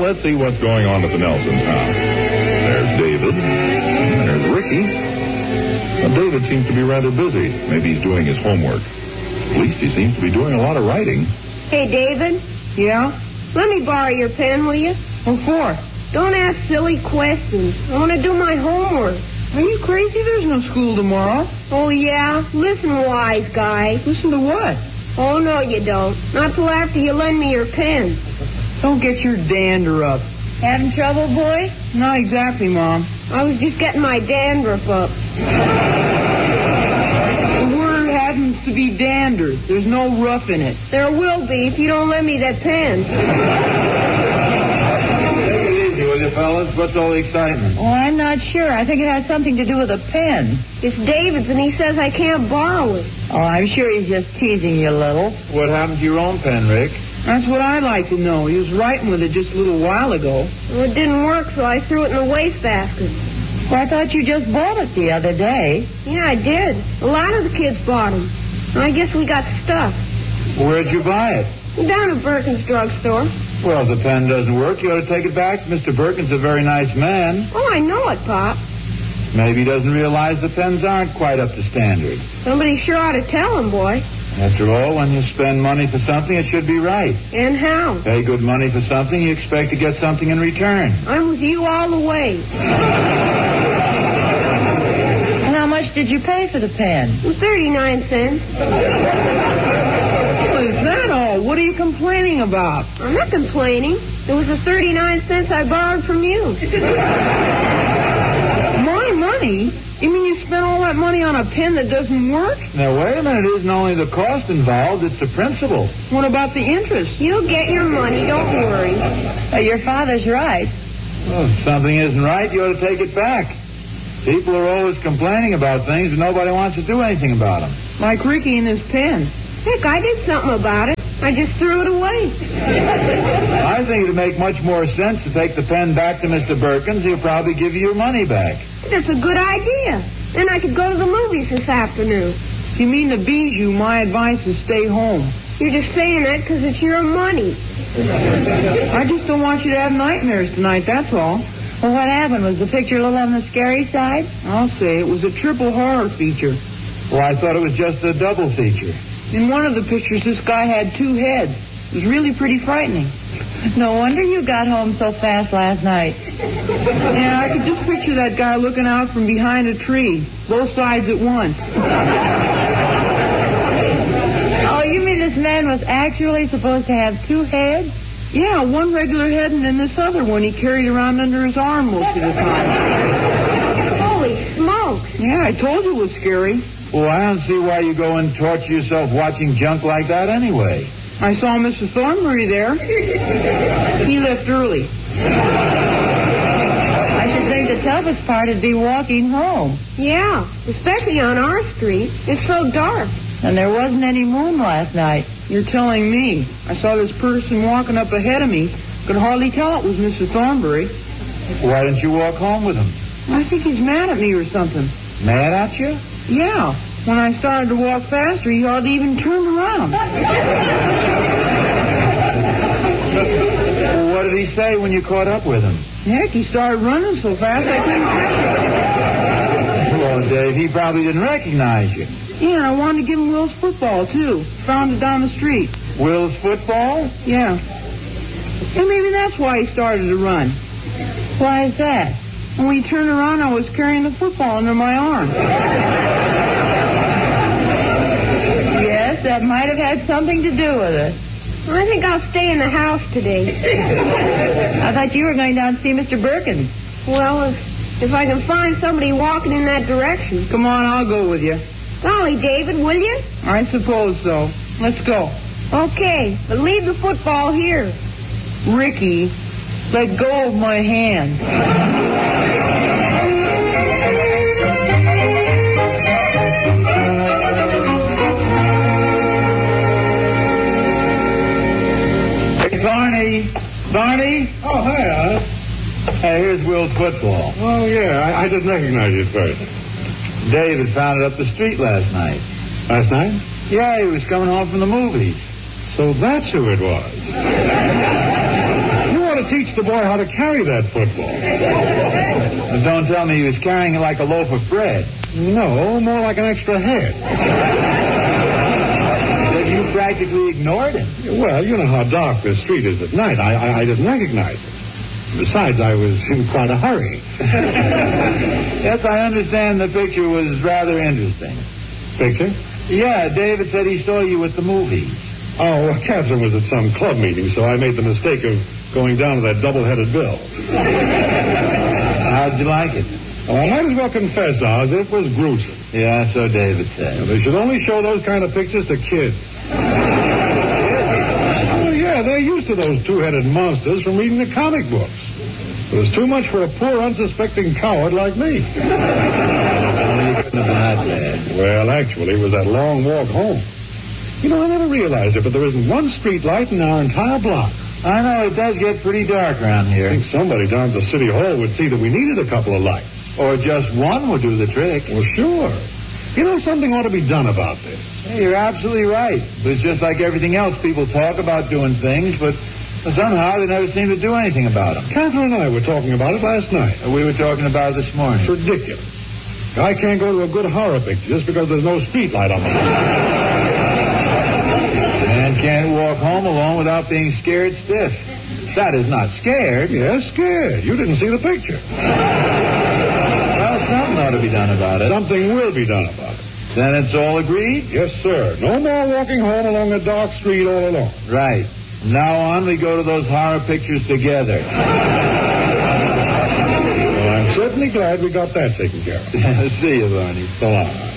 let's see what's going on at the Nelson's house. There's David. There's Ricky. Now, David seems to be rather busy. Maybe he's doing his homework. At least he seems to be doing a lot of writing. Hey, David. Yeah? Let me borrow your pen, will you? What for? Don't ask silly questions. I want to do my homework. Are you crazy? There's no school tomorrow. Oh, yeah? Listen, wise guy. Listen to what? Oh, no, you don't. Not till after you lend me your pen. Don't get your dander up. Having trouble, boy? Not exactly, Mom. I was just getting my dandruff up. The word happens to be dander. There's no rough in it. There will be if you don't lend me that pen. Take it easy, will you, fellas? What's all the excitement? Oh, I'm not sure. I think it has something to do with a pen. It's David's, and he says I can't borrow it. Oh, I'm sure he's just teasing you a little. What happened to your own pen, Rick? That's what I'd like to know. He was writing with it just a little while ago. Well, it didn't work, so I threw it in the wastebasket. Well, I thought you just bought it the other day. Yeah, I did. A lot of the kids bought them. I guess we got stuck. Where'd you buy it? Down at Birkin's drugstore. Well, if the pen doesn't work, you ought to take it back. Mr. Birkin's a very nice man. Oh, I know it, Pop. Maybe he doesn't realize the pens aren't quite up to standard. Somebody sure ought to tell him, boy. After all, when you spend money for something, it should be right. And how? Pay good money for something, you expect to get something in return. I'm with you all the way. And how much did you pay for the pen? 39 cents. Well, is that all? What are you complaining about? I'm not complaining. It was the 39 cents I borrowed from you. My money? You mean you spent all that money on a pen that doesn't work? Now, wait a minute. It isn't only the cost involved, it's the principle. What about the interest? You'll get your money, don't worry. Your father's right. Well, if something isn't right, you ought to take it back. People are always complaining about things, and nobody wants to do anything about them. Like Ricky and his pen. Heck, I did something about it. I just threw it away. I think it'd make much more sense to take the pen back to Mr. Birkin's. He'll probably give you your money back. That's a good idea. Then I could go to the movies this afternoon. If you mean to Bijou, my advice is stay home. You're just saying that because it's your money. I just don't want you to have nightmares tonight, that's all. Well, what happened? Was the picture a little on the scary side? I'll say it was a triple horror feature. Well, I thought it was just a double feature. In one of the pictures, this guy had two heads. It was really pretty frightening. No wonder you got home so fast last night. Yeah, I could just picture that guy looking out from behind a tree, both sides at once. Oh, you mean this man was actually supposed to have two heads? Yeah, one regular head and then this other one he carried around under his arm most of the time. Holy smokes. Yeah, I told you it was scary. Well, I don't see why you go and torture yourself watching junk like that anyway. I saw Mr. Thornbury there. He left early. I should think the toughest part would be walking home. Yeah, especially on our street. It's so dark. And there wasn't any moon last night. You're telling me. I saw this person walking up ahead of me. Could hardly tell it was Mr. Thornbury. Why didn't you walk home with him? I think he's mad at me or something. Mad at you? Yeah. When I started to walk faster, he hardly even turned around. Well, what did he say when you caught up with him? Heck, he started running so fast I couldn't catch Well, Dave, he probably didn't recognize you. him. Yeah, I wanted to give him Will's football, too. Found it down the street. Will's football? Yeah. And maybe that's why he started to run. Why is that? When he turned around, I was carrying the football under my arm. Yes, that might have had something to do with it. I think I'll stay in the house today. I thought you were going down to see Mr. Birkin. Well, if I can find somebody walking in that direction. Come on, I'll go with you. Golly, David, will you? I suppose so. Let's go. Okay, but leave the football here. Ricky, let go of my hand. Barney? Oh, hi, Hey, here's Will's football. Oh, yeah, I didn't recognize you at first. David found it up the street last night. Last night? Yeah, he was coming home from the movies. So that's who it was. You ought to teach teach the boy how to carry that football. But don't tell me he was carrying it like a loaf of bread. No, more like an extra head. But you practically ignored him. Well, you know how dark the street is at night. I didn't recognize it. Besides, I was in quite a hurry. Yes, I understand the picture was rather interesting. Picture? Yeah, David said he saw you at the movies. Oh, well, Catherine was at some club meeting, so I made the mistake of going down to that double-headed bill. How'd you like it? Oh, I might as well confess, Oz, it was gruesome. Yeah, so David said. They should only show those kind of pictures to kids. Oh, yeah, they're used to those two-headed monsters from reading the comic books. It was too much for a poor, unsuspecting coward like me. Well, you couldn't have been that bad. Well, actually, it was that long walk home. You know, I never realized it, but there isn't one street light in our entire block. I know, it does get pretty dark around I here. think somebody down at the city hall would see that we needed a couple of lights. Or just one would do the trick. Well, sure. You know, something ought to be done about this. Hey, you're absolutely right. But it's just like everything else. People talk about doing things, but somehow they never seem to do anything about them. Catherine and I were talking about it last night. We were talking about it this morning. It's ridiculous. I can't go to a good horror picture just because there's no street light on the Man can't walk home alone without being scared stiff. That is not scared. Yes, scared. You didn't see the picture. Well, something ought to be done about it. Something will be done about it. Then it's all agreed? Yes, sir. No more walking home along a dark street all alone. Right. From now on, we go to those horror pictures together. Well, I'm certainly glad we got that taken care of. See you, Barney. So long.